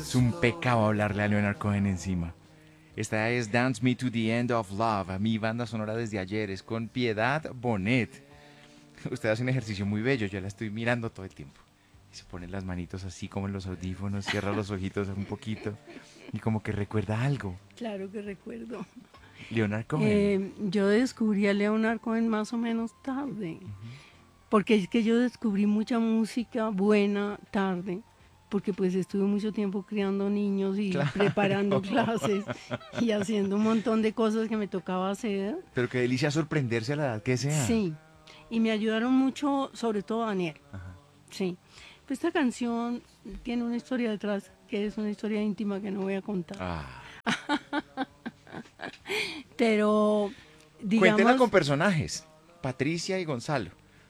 Es un pecado hablarle a Leonard Cohen encima. Esta es Dance Me to the End of Love, mi banda sonora desde ayer, es con Piedad Bonet. Usted hace un ejercicio muy bello, yo la estoy mirando todo el tiempo. Y se pone las manitos así como en los audífonos, cierra los ojitos un poquito y como que recuerda algo. Claro que recuerdo. Leonard Cohen. Yo descubrí a Leonard Cohen más o menos tarde, porque es que yo descubrí mucha música buena tarde, porque pues estuve mucho tiempo criando niños y Claro. preparando clases y haciendo un montón de cosas que me tocaba hacer. Pero qué delicia sorprenderse a la edad que sea. Sí, y me ayudaron mucho, sobre todo Daniel. Ajá. Sí. Pues esta canción tiene una historia detrás, que es una historia íntima que no voy a contar. Ah. Pero, Cuéntela digamos, con personajes, Patricia y Gonzalo.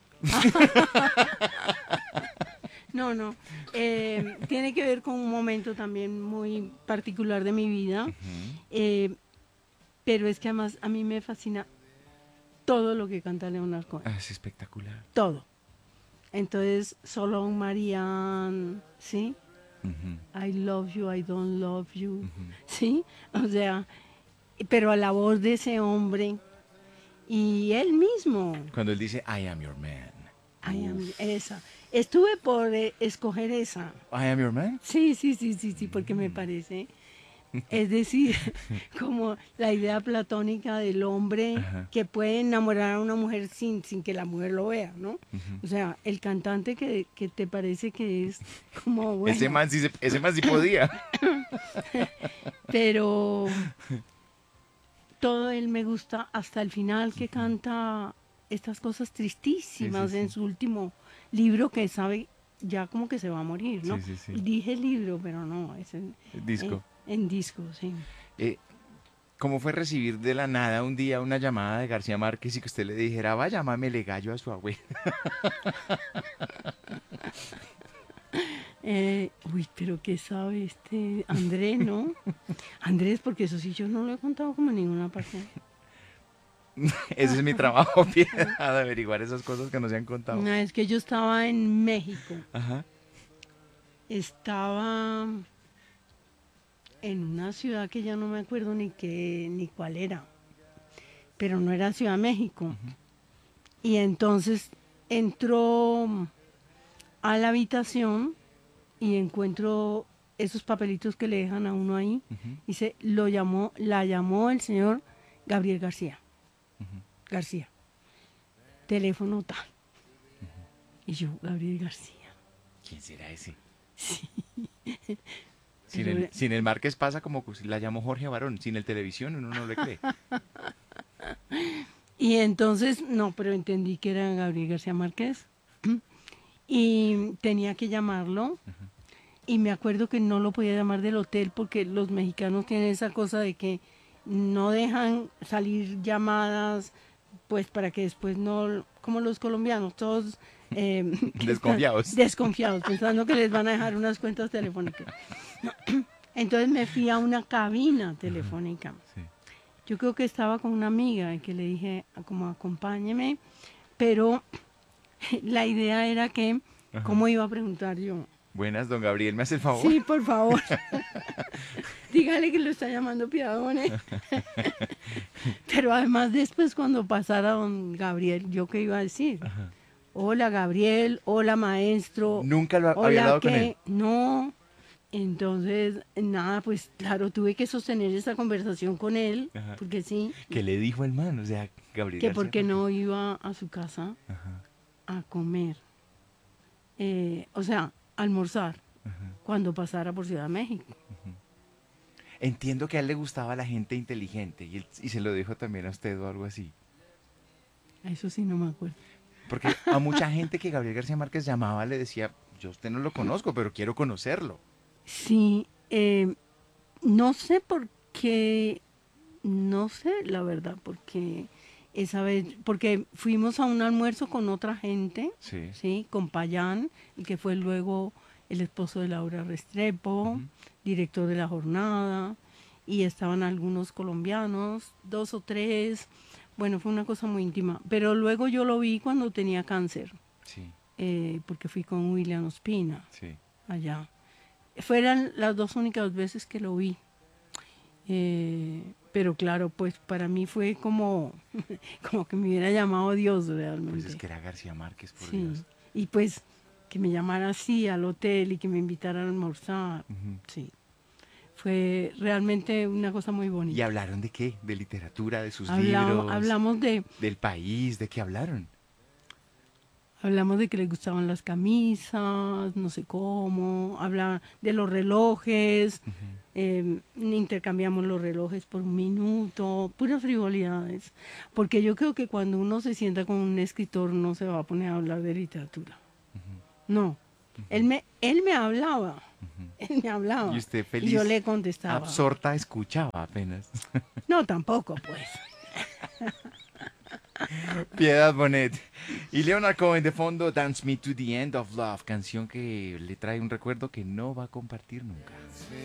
no, tiene que ver con un momento también muy particular de mi vida, pero es que además a mí me fascina todo lo que canta Leonard Cohen, Ah, es espectacular. todo. Entonces, solo Marianne, ¿sí? I love you, I don't love you, ¿sí? O sea, pero a la voz de ese hombre y él mismo. Cuando él dice I am your man. Esa. Estuve por escoger esa. I am your man. Sí, porque me parece. Es decir, como la idea platónica del hombre que puede enamorar a una mujer sin que la mujer lo vea, ¿no? O sea, el cantante que te parece que es como bueno. Ese man sí podía. Pero todo él me gusta hasta el final que canta estas cosas tristísimas en su último libro que sabe ya como que se va a morir, ¿no? Sí. Dije libro, pero no, es Disco. en disco, sí. ¿Cómo fue recibir de la nada un día una llamada de García Márquez y que usted le dijera, vaya, mámele gallo a su abuela? Pero ¿qué sabe este Andrés, no? Andrés, porque eso sí yo no lo he contado como en ninguna parte. Ese es mi trabajo, Piedad, de averiguar esas cosas que no se han contado. No, es que yo estaba en México. Ajá. Estaba en una ciudad que ya no me acuerdo ni cuál era, pero no era Ciudad de México. Y entonces entro a la habitación y encuentro esos papelitos que le dejan a uno ahí. Dice, la llamó el señor Gabriel García. García. Teléfono tal. Y yo, Gabriel García. ¿Quién será ese? Sí. Sin el Márquez pasa como si la llamó Jorge Barón. Sin el televisión uno no le cree. Y entonces, no, pero entendí que era Gabriel García Márquez. Y tenía que llamarlo. Y me acuerdo que no lo podía llamar del hotel porque los mexicanos tienen esa cosa de que no dejan salir llamadas, pues para que después no, como los colombianos, todos desconfiados, pensando que les van a dejar unas cuentas telefónicas. Entonces me fui a una cabina telefónica. Sí. Yo creo que estaba con una amiga y que le dije, como acompáñeme, pero la idea era que, ¿cómo iba a preguntar yo? Buenas, don Gabriel, ¿me hace el favor? Sí, por favor. Dígale que lo está llamando Piadone. Pero además después cuando pasara don Gabriel, ¿yo qué iba a decir? Hola Gabriel, hola maestro. ¿Nunca lo había hablado con él? No. Entonces, nada, pues claro, tuve que sostener esa conversación con él, porque sí. ¿Qué le dijo el man? O sea, Gabriel que García porque Márquez. no iba a su casa a comer. O sea, almorzar cuando pasara por Ciudad de México. Entiendo que a él le gustaba la gente inteligente y se lo dijo también a usted o algo así. Eso sí no me acuerdo. Porque a mucha gente que Gabriel García Márquez llamaba le decía, yo a usted no lo conozco, pero quiero conocerlo. Sí, no sé por qué, no sé la verdad, porque esa vez, porque fuimos a un almuerzo con otra gente, sí, con Payán, que fue luego el esposo de Laura Restrepo, director de La Jornada, y estaban algunos colombianos, 2 o 3, bueno, fue una cosa muy íntima, pero luego yo lo vi cuando tenía cáncer, porque fui con William Ospina allá. Fueran las dos únicas veces que lo vi. Pero claro, pues para mí fue como, como que me hubiera llamado Dios realmente. Pues es que era García Márquez, por Sí, Dios. y pues que me llamara así al hotel y que me invitara a almorzar. Ujú. Sí, fue realmente una cosa muy ¿Y bonita. hablaron de qué? ¿De literatura, de sus libros, Hablamos del país? ¿De qué hablaron? hablamos de que le gustaban las camisas, no sé cómo, habla de los relojes, intercambiamos los relojes por un minuto, puras frivolidades. Porque yo creo que cuando uno se sienta con un escritor no se va a poner a hablar de literatura. No, él me hablaba, él me Y hablaba usted y yo feliz, le contestaba. absorta, escuchaba apenas. No, tampoco, pues. Piedad Bonet. Y Leonard Cohen de fondo, Dance Me to the End of Love, canción que le trae un recuerdo que no va a compartir nunca.